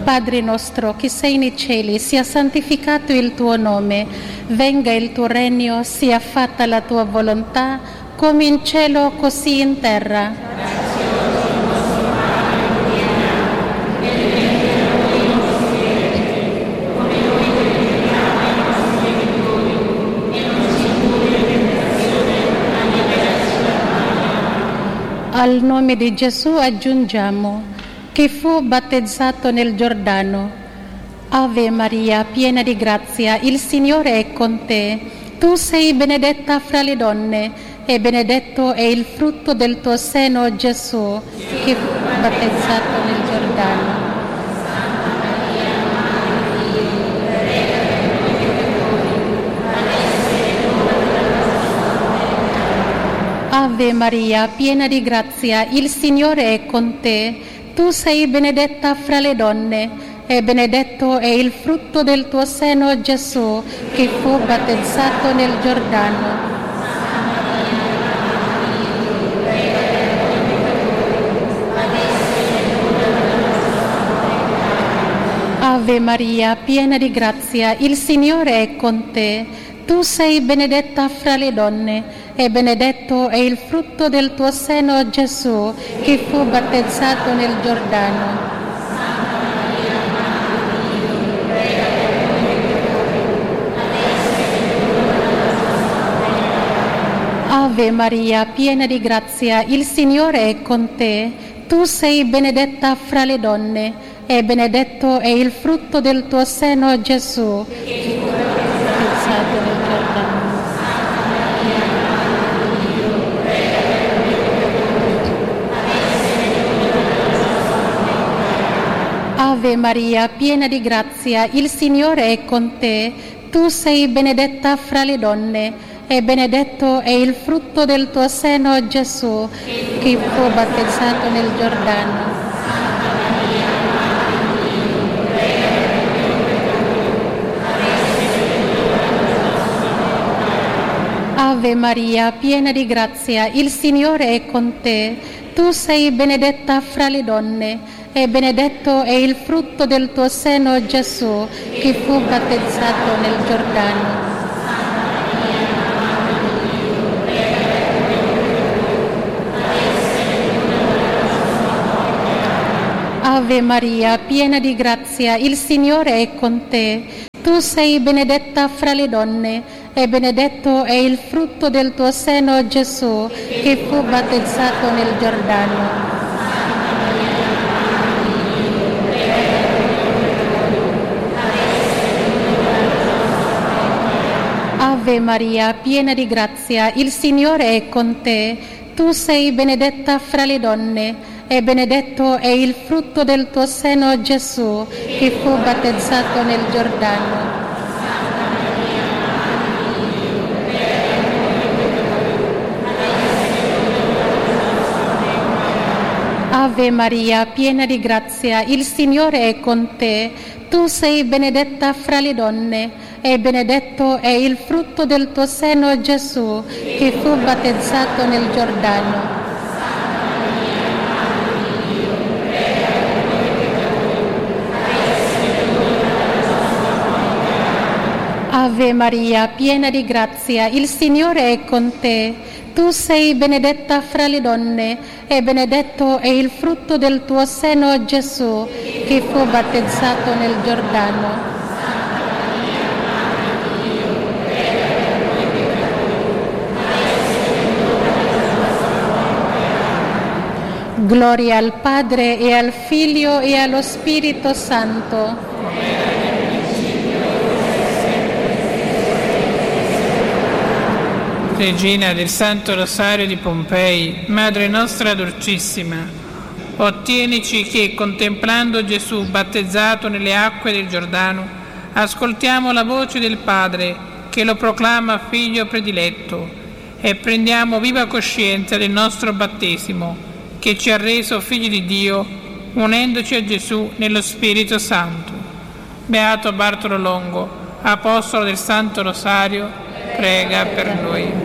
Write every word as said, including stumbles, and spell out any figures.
Padre nostro che sei nei cieli, sia santificato il tuo nome, venga il tuo regno, sia fatta la tua volontà, come in cielo così in terra. Al nome di Gesù aggiungiamo che fu battezzato nel Giordano. Ave Maria, piena di grazia, il Signore è con te. Tu sei benedetta fra le donne e benedetto è il frutto del tuo seno, Gesù, che fu battezzato nel Giordano. Ave Maria, piena di grazia, il Signore è con te. Tu sei benedetta fra le donne e benedetto è il frutto del tuo seno, Gesù, che fu battezzato nel Giordano. Ave Maria, piena di grazia, il Signore è con te. Tu sei benedetta fra le donne e benedetto è il frutto del tuo seno, Gesù, che fu battezzato nel Giordano. Ave Maria, piena di grazia, il Signore è con te. Tu sei benedetta fra le donne e benedetto è il frutto del tuo seno, Gesù, che fu battezzato nel Giordano. Ave Maria, piena di grazia, il Signore è con te. Tu sei benedetta fra le donne e benedetto è il frutto del tuo seno, Gesù, che fu battezzato nel Giordano. Ave Maria, piena di grazia, il Signore è con te. Tu sei benedetta fra le donne e benedetto è il frutto del tuo seno, Gesù, che fu battezzato nel Giordano. Ave Maria, piena di grazia, il Signore è con te. Tu sei benedetta fra le donne e benedetto è il frutto del tuo seno, Gesù, che fu battezzato nel Giordano. Ave Maria, piena di grazia, il Signore è con te. Tu sei benedetta fra le donne e benedetto è il frutto del tuo seno, Gesù, che fu battezzato nel Giordano. Ave Maria, piena di grazia, il Signore è con te. Tu sei benedetta fra le donne e benedetto è il frutto del tuo seno, Gesù, che fu battezzato nel Giordano. Ave Maria, piena di grazia, il Signore è con te. Tu sei benedetta fra le donne e benedetto è il frutto del tuo seno, Gesù, che fu battezzato nel Giordano. Gloria al Padre e al Figlio e allo Spirito Santo. Regina del Santo Rosario di Pompei, Madre nostra dolcissima, ottienici che, contemplando Gesù battezzato nelle acque del Giordano, ascoltiamo la voce del Padre che lo proclama Figlio prediletto e prendiamo viva coscienza del nostro battesimo che ci ha reso figli di Dio, unendoci a Gesù nello Spirito Santo. Beato Bartolo Longo, Apostolo del Santo Rosario, prega per noi.